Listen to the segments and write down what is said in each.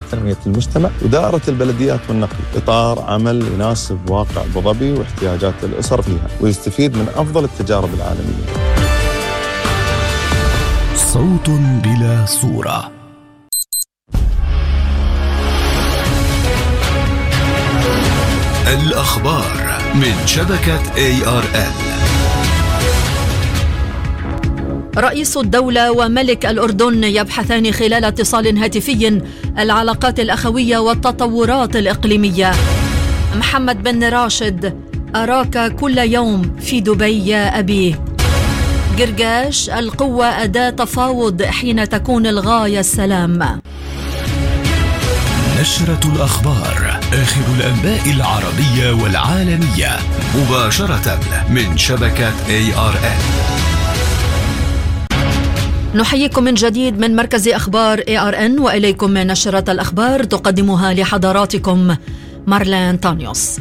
تنمية المجتمع. إدارة البلديات والنقل إطار عمل يناسب واقع أبو ظبي واحتياجات الأسر فيها ويستفيد من أفضل التجارب العالمية. صوت بلا صورة. الأخبار من شبكة ARN. رئيس الدولة وملك الأردن يبحثان خلال اتصال هاتفي العلاقات الأخوية والتطورات الإقليمية. محمد بن راشد: أراك كل يوم في دبي يا أبي. قرقاش: القوة أداة تفاوض حين تكون الغاية السلام. نشرة الأخبار، آخر الأنباء العربية والعالمية، مباشرة من شبكة ARN. نحييكم من جديد من مركز أخبار ARN، وإليكم نشرة الأخبار تقدمها لحضراتكم مارلين تانيوس.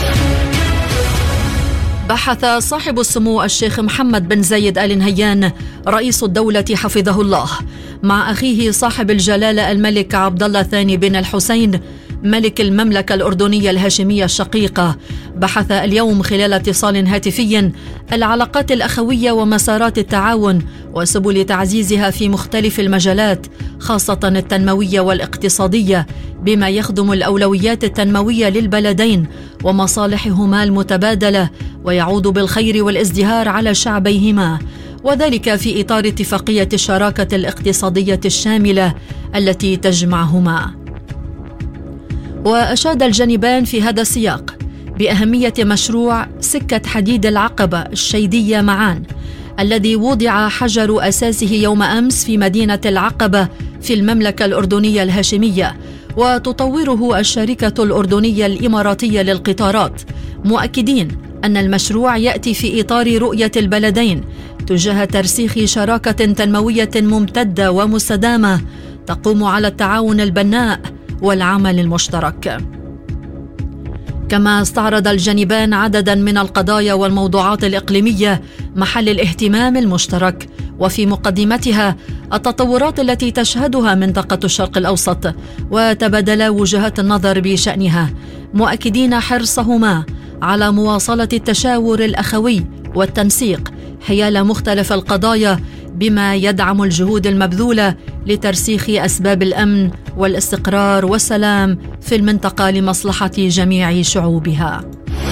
بحث صاحب السمو الشيخ محمد بن زايد آل نهيان رئيس الدولة حفظه الله مع أخيه صاحب الجلالة الملك عبد الله الثاني بن الحسين ملك المملكة الأردنية الهاشمية الشقيقة. بحث اليوم خلال اتصال هاتفي العلاقات الأخوية ومسارات التعاون وسبل تعزيزها في مختلف المجالات، خاصة التنموية والاقتصادية، بما يخدم الأولويات التنموية للبلدين ومصالحهما المتبادلة ويعود بالخير والازدهار على شعبيهما، وذلك في إطار اتفاقية الشراكة الاقتصادية الشاملة التي تجمعهما. وأشاد الجانبان في هذا السياق بأهمية مشروع سكة حديد العقبة الشيدية معان، الذي وضع حجر أساسه يوم أمس في مدينة العقبة في المملكة الأردنية الهاشمية، وتطوره الشركة الأردنية الإماراتية للقطارات، مؤكدين أن المشروع يأتي في إطار رؤية البلدين تجاه ترسيخ شراكة تنموية ممتدة ومستدامة تقوم على التعاون البناء والعمل المشترك. كما استعرض الجانبان عددا من القضايا والموضوعات الإقليمية محل الاهتمام المشترك، وفي مقدمتها التطورات التي تشهدها منطقة الشرق الأوسط، وتبادلا وجهات النظر بشأنها، مؤكدين حرصهما على مواصلة التشاور الأخوي والتنسيق حيال مختلف القضايا، بما يدعم الجهود المبذولة لترسيخ أسباب الأمن والاستقرار والسلام في المنطقة لمصلحة جميع شعوبها.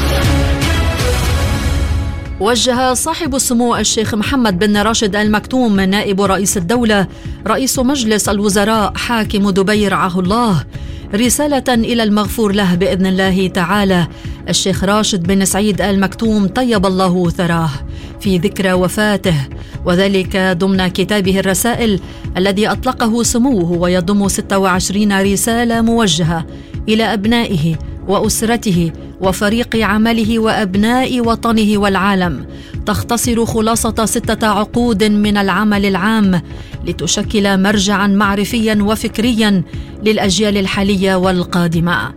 وجه صاحب السمو الشيخ محمد بن راشد آل مكتوم نائب رئيس الدولة رئيس مجلس الوزراء حاكم دبي رعاه الله رسالة إلى المغفور له بإذن الله تعالى الشيخ راشد بن سعيد آل مكتوم طيب الله ثراه في ذكرى وفاته، وذلك ضمن كتابه الرسائل الذي أطلقه سموه، ويضم 26 رسالة موجهة إلى أبنائه وأسرته وفريق عمله وأبناء وطنه والعالم، تختصر خلاصة 6 عقود من العمل العام لتشكل مرجعا معرفيا وفكريا للأجيال الحالية والقادمة.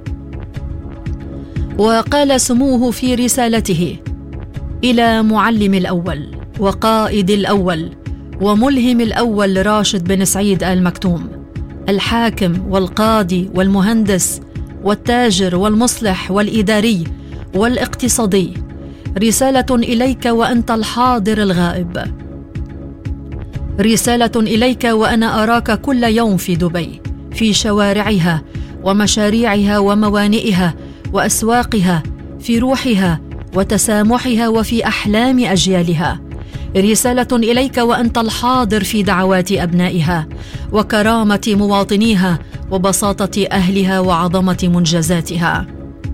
وقال سموه في رسالته: إلى معلم الأول وقائد الأول وملهم الأول راشد بن سعيد آل مكتوم، الحاكم والقاضي والمهندس والتاجر والمصلح والإداري والاقتصادي، رسالة إليك وأنت الحاضر الغائب، رسالة إليك وأنا أراك كل يوم في دبي، في شوارعها ومشاريعها وموانئها وأسواقها، في روحها وتسامحها وفي أحلام أجيالها، رسالة إليك وأنت الحاضر في دعوات أبنائها وكرامة مواطنيها وبساطة أهلها وعظمة منجزاتها،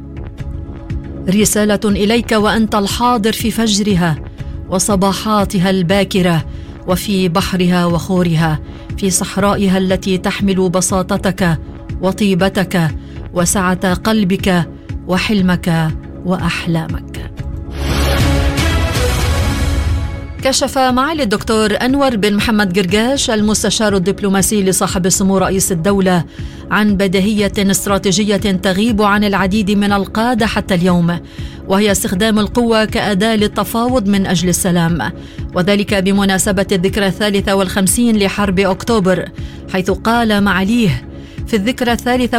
رسالة إليك وأنت الحاضر في فجرها وصباحاتها الباكرة وفي بحرها وخورها، في صحرائها التي تحمل بساطتك وطيبتك وسعة قلبك وحلمك وأحلامك. كشف معالي الدكتور أنور بن محمد قرقاش المستشار الدبلوماسي لصاحب السمو رئيس الدولة عن بديهية استراتيجية تغيب عن العديد من القادة حتى اليوم، وهي استخدام القوة كأداة للتفاوض من أجل السلام، وذلك بمناسبة الذكرى 53 لحرب أكتوبر، حيث قال معاليه في الذكرى 53